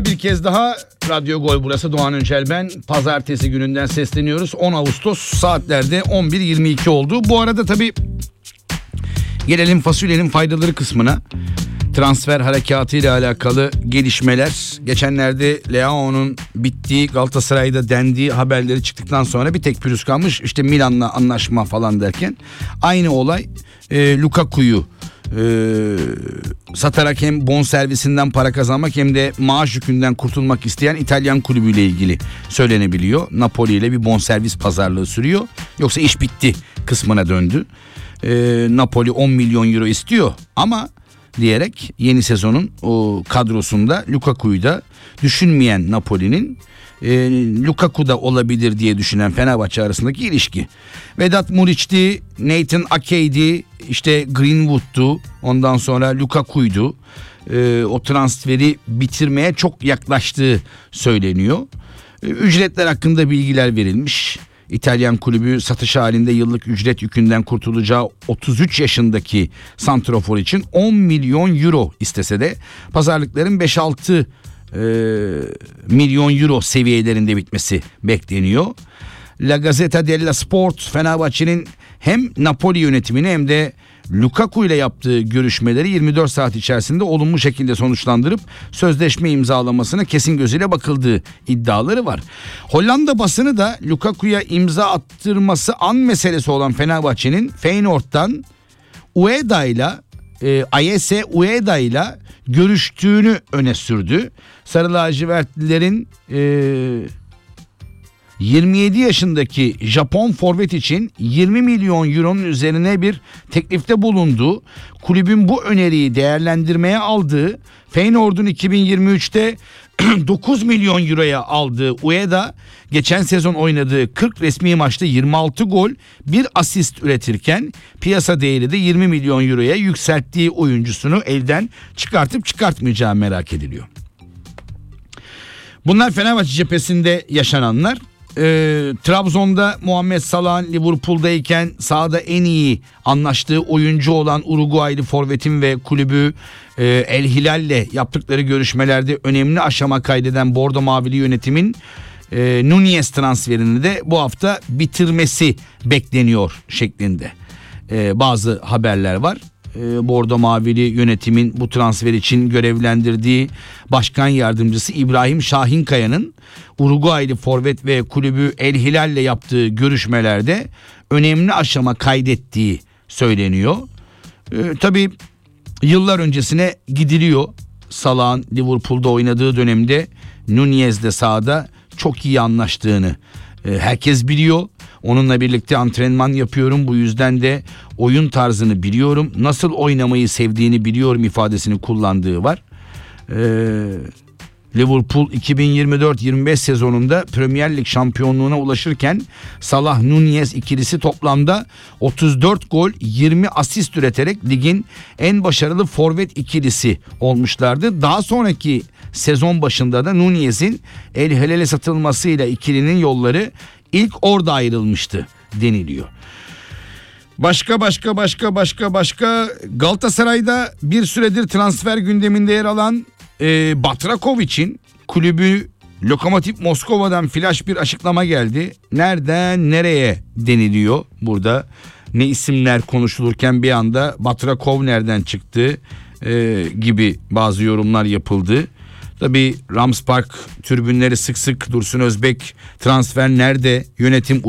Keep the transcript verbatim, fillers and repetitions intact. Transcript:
Bir kez daha Radyo Gol burası, Doğan Öncel ben. Pazartesi gününden sesleniyoruz. on Ağustos saatlerde on bir yirmi iki oldu. Bu arada tabii gelelim fasulyenin faydaları kısmına. Transfer harekatı ile alakalı gelişmeler. Geçenlerde Leao'nun bittiği, Galatasaray'da dendiği haberleri çıktıktan sonra bir tek pürüz kalmış. İşte Milan'la anlaşma falan derken aynı olay e, Lukaku'yu e, satarak hem bonservisinden para kazanmak hem de maaş yükünden kurtulmak isteyen İtalyan kulübüyle ilgili söylenebiliyor. Napoli ile bir bonservis pazarlığı sürüyor. Yoksa iş bitti kısmına döndü. E, Napoli on milyon euro istiyor ama diyerek yeni sezonun o kadrosunda Lukaku'yu da düşünmeyen Napoli'nin e, Lukaku da olabilir diye düşünen Fenerbahçe arasındaki ilişki. Vedat Muriç'ti, Nathan Ake'ydi, işte Greenwood'tu, ondan sonra Lukaku'ydu. E, o transferi bitirmeye çok yaklaştığı söyleniyor. E, ücretler hakkında bilgiler verilmiş. İtalyan kulübü satış halinde yıllık ücret yükünden kurtulacağı otuz üç yaşındaki santrafor için on milyon euro istese de pazarlıkların beş altı e, milyon euro seviyelerinde bitmesi bekleniyor. La Gazzetta dello Sport Fenerbahçe'nin hem Napoli yönetimini hem de Lukaku ile yaptığı görüşmeleri yirmi dört saat içerisinde olumlu şekilde sonuçlandırıp sözleşme imzalamasına kesin gözüyle bakıldığı iddiaları var. Hollanda basını da Lukaku'ya imza attırması an meselesi olan Fenerbahçe'nin Feyenoord'dan Ueda ile Ayese Ueda ile görüştüğünü öne sürdü. Sarı lacivertlilerin e, yirmi yedi yaşındaki Japon forvet için yirmi milyon euronun üzerine bir teklifte bulunduğu, kulübün bu öneriyi değerlendirmeye aldığı, Feyenoord'un iki bin yirmi üçte dokuz milyon euroya aldığı Ueda geçen sezon oynadığı kırk resmi maçta yirmi altı gol, bir asist üretirken piyasa değeri de yirmi milyon euroya yükselttiği oyuncusunu elden çıkartıp çıkartmayacağı merak ediliyor. Bunlar Fenerbahçe cephesinde yaşananlar. E, Trabzon'da Muhammed Salah'ın Liverpool'dayken sahada en iyi anlaştığı oyuncu olan Uruguaylı forvetin ve kulübü e, El Hilal'le yaptıkları görüşmelerde önemli aşama kaydeden Bordo Mavili yönetimin e, Nunez transferini de bu hafta bitirmesi bekleniyor şeklinde e, bazı haberler var. E, Bordo Mavili yönetimin bu transfer için görevlendirdiği başkan yardımcısı İbrahim Şahinkaya'nın Uruguaylı forvet ve kulübü El Hilal'le yaptığı görüşmelerde önemli aşama kaydettiği söyleniyor. E, tabii yıllar öncesine gidiliyor. Salah'ın Liverpool'da oynadığı dönemde Nunez'le sahada çok iyi anlaştığını e, herkes biliyor. Onunla birlikte antrenman yapıyorum, bu yüzden de oyun tarzını biliyorum, nasıl oynamayı sevdiğini biliyorum ifadesini kullandığı var. Ee, Liverpool iki bin yirmi dört yirmi beş sezonunda Premier Lig şampiyonluğuna ulaşırken Salah Nunez ikilisi toplamda otuz dört gol yirmi asist üreterek ligin en başarılı forvet ikilisi olmuşlardı. Daha sonraki sezon başında da Nunez'in El Hilal'e satılmasıyla ikilinin yolları İlk orada ayrılmıştı deniliyor. Başka başka başka başka başka Galatasaray'da bir süredir transfer gündeminde yer alan e, Batrakovic'in kulübü Lokomotiv Moskova'dan flash bir açıklama geldi. Nereden nereye deniliyor burada. Ne isimler konuşulurken bir anda Batrakov nereden çıktı e, gibi bazı yorumlar yapıldı. Tabii Rams Park tribünleri sık sık Dursun Özbek transfer nerede, yönetim